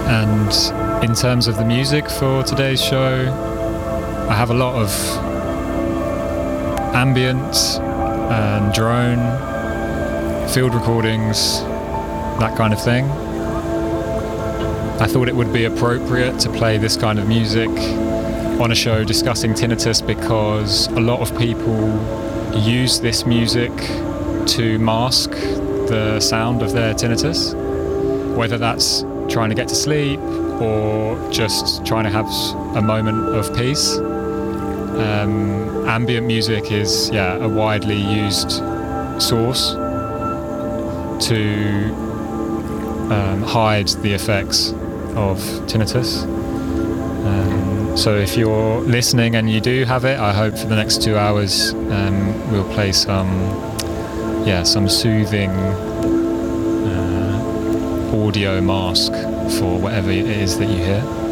And in terms of the music for today's show, I have a lot of ambient and drone, field recordings, that kind of thing. I thought it would be appropriate to play this kind of music on a show discussing tinnitus because a lot of people use this music to mask the sound of their tinnitus, whether that's trying to get to sleep or just trying to have a moment of peace. Ambient music is a widely used source to hide the effects of tinnitus. So if you're listening and you do have it, I hope for the next 2 hours we'll play some soothing audio mask for whatever it is that you hear.